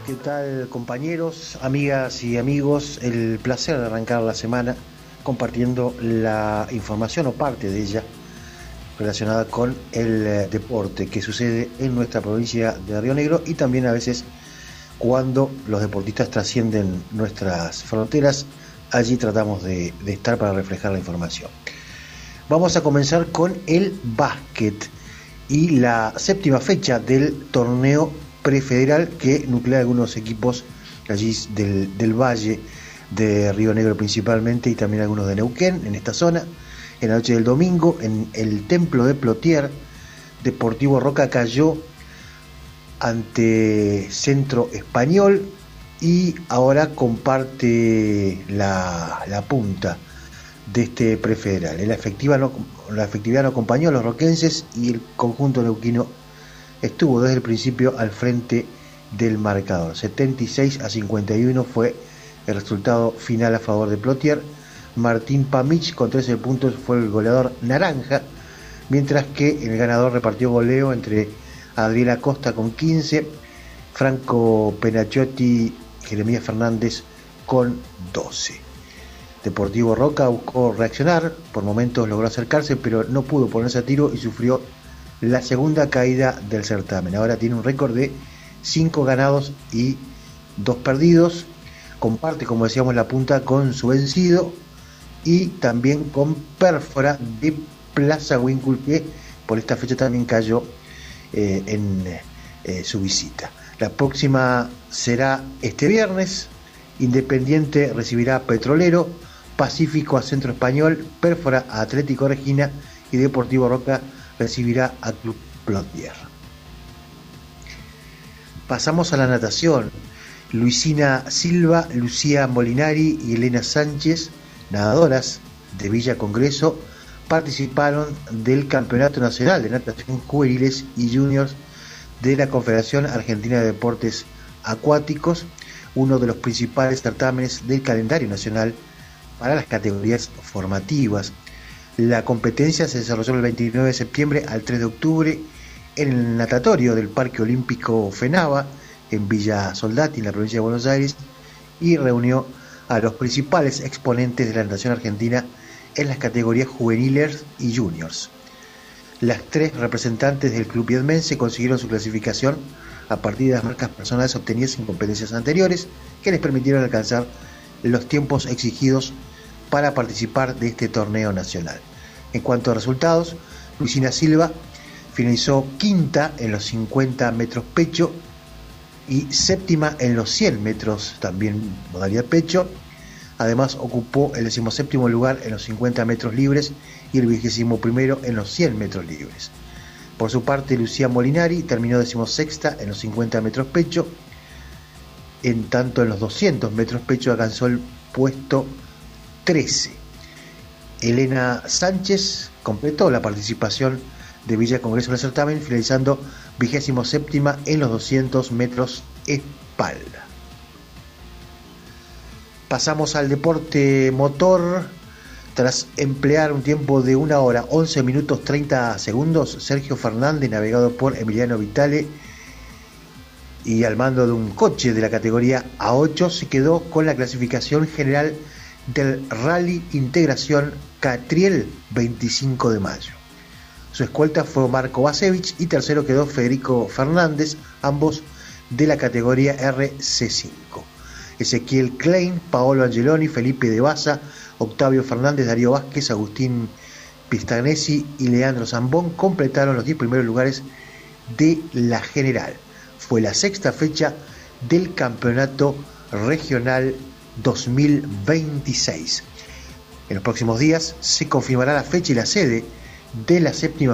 ¿Qué tal, compañeros, amigas y amigos? El placer de arrancar la semana compartiendo la información o parte de ella relacionada con el deporte que sucede en nuestra provincia de Río Negro y también a veces cuando los deportistas trascienden nuestras fronteras, allí tratamos de estar para reflejar la información. Vamos a comenzar con el básquet y la séptima fecha del torneo prefederal que nuclea algunos equipos allí del Valle de Río Negro principalmente y también algunos de Neuquén en esta zona. En la noche del domingo en el templo de Plotier, Deportivo Roca cayó ante Centro Español y ahora comparte la punta de este prefederal. La efectividad no acompañó a los roquenses y el conjunto neuquino estuvo desde el principio al frente del marcador. 76-51 fue el resultado final a favor de Plotier. Martín Pamich con 13 puntos fue el goleador naranja, mientras que el ganador repartió goleo entre Adriel Acosta con 15, Franco Penachiotti, Jeremías Fernández con 12. Deportivo Roca buscó reaccionar, por momentos logró acercarse, pero no pudo ponerse a tiro y sufrió la segunda caída del certamen. Ahora tiene un récord de 5 ganados y 2 perdidos. Comparte, como decíamos, la punta con su vencido y también con Pérfora de Plaza Huíncul, que por esta fecha también cayó en su visita. La próxima será este viernes. Independiente recibirá a Petrolero, Pacífico a Centro Español, Pérfora a Atlético Regina y Deportivo Roca recibirá a Club Plotier. Pasamos a la natación. Luisina Silva, Lucía Molinari y Elena Sánchez, nadadoras de Villa Congreso, participaron del Campeonato Nacional de Natación Juveniles y Juniors de la Confederación Argentina de Deportes Acuáticos, uno de los principales certámenes del calendario nacional para las categorías formativas. La competencia se desarrolló el 29 de septiembre al 3 de octubre en el natatorio del Parque Olímpico Fenaba, en Villa Soldati, en la provincia de Buenos Aires, y reunió a los principales exponentes de la natación argentina en las categorías juveniles y juniors. Las 3 representantes del club viedmense consiguieron su clasificación a partir de las marcas personales obtenidas en competencias anteriores que les permitieron alcanzar los tiempos exigidos para participar de este torneo nacional. En cuanto a resultados, Luisina Silva finalizó quinta en los 50 metros pecho y séptima en los 100 metros, también modalidad pecho. Además ocupó el 17º lugar en los 50 metros libres y el 21º en los 100 metros libres. Por su parte, Lucía Molinari terminó 16ª en los 50 metros pecho. En tanto, en los 200 metros pecho alcanzó el puesto 13. Elena Sánchez completó la participación de Villa Congreso en el certamen, finalizando 27ª en los 200 metros espalda. Pasamos al deporte motor. Tras emplear un tiempo de 1 hora 11 minutos 30 segundos, Sergio Fernández, navegado por Emiliano Vitale y al mando de un coche de la categoría A8, se quedó con la clasificación general del Rally Integración Catriel 25 de mayo. Su escolta fue Marco Basevich y tercero quedó Federico Fernández, ambos de la categoría RC5. Ezequiel Klein, Paolo Angeloni, Felipe de Baza, Octavio Fernández, Darío Vázquez, Agustín Pistagnesi y Leandro Zambón completaron los 10 primeros lugares de la general. Fue la 6ª fecha del Campeonato Regional 2026. En los próximos días se confirmará la fecha y la sede de la 7ª